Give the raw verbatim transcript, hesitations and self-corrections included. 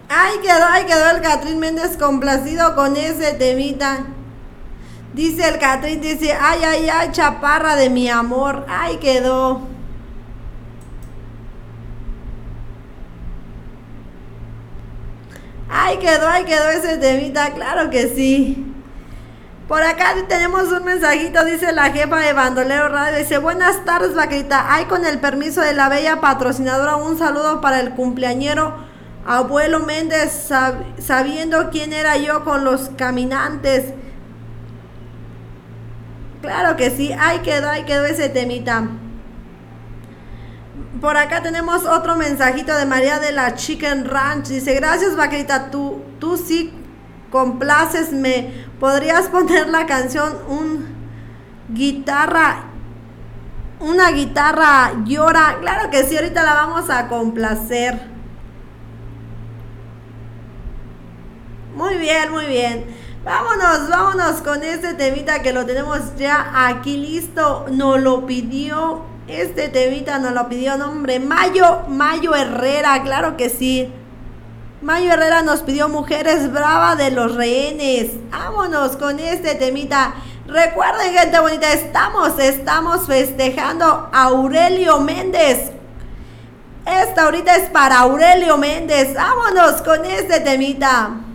Ahí quedó, ahí quedó el Catrín Méndez complacido con ese temita. Dice el Catrín, dice, ay, ay, ay, chaparra de mi amor. Ahí quedó. Ahí quedó, ahí quedó ese temita, claro que sí. Por acá tenemos un mensajito, dice la jefa de Bandolero Radio, dice, buenas tardes, vaquerita. Ay, con el permiso de la bella patrocinadora, un saludo para el cumpleañero abuelo Méndez, sab sabiendo quién era yo con los caminantes. Claro que sí, ahí quedó, ahí quedó ese temita. Por acá tenemos otro mensajito de María de la Chicken Ranch. Dice, gracias, vaquerita, tú, tú sí complaces, me podrías poner la canción un guitarra, una guitarra llora. Claro que sí, ahorita la vamos a complacer. Muy bien, muy bien. Vámonos, vámonos con este temita que lo tenemos ya aquí listo. Nos lo pidió, este temita nos lo pidió, nombre, Mayo, Mayo Herrera, claro que sí. Mayo Herrera nos pidió Mujeres Bravas de los Rehenes. Vámonos con este temita. Recuerden, gente bonita, estamos, estamos festejando a Aurelio Méndez. Esta ahorita es para Aurelio Méndez. Vámonos con este temita.